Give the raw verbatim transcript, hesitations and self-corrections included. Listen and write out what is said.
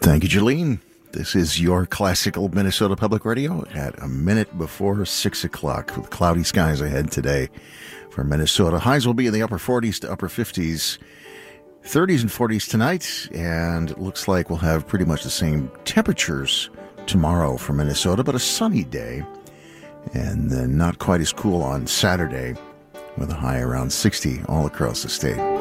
Thank you, Jolene. This is your classical Minnesota Public Radio at a minute before six o'clock with cloudy skies ahead today for Minnesota. Highs will be in the upper forties to upper fifties, thirties and forties tonight, and it looks like we'll have pretty much the same temperatures tomorrow for Minnesota, but a sunny day, and then not quite as cool on Saturday with a high around sixty all across the state.